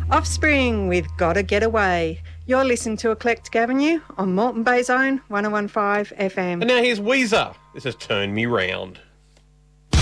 Offspring with Gotta Get Away. You're listening to Eclectic Avenue on Moreton Bay Zone 101.5 FM. And now here's Weezer. This is Turn Me Round.